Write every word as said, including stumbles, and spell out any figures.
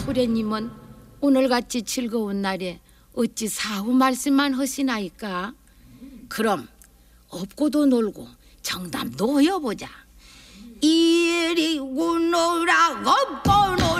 수레님은 오늘같이 즐거운 날에 어찌 사후 말씀만 하시나이까? 그럼 업고도 놀고 정담도 하여보자. 이리 오너라고 뻔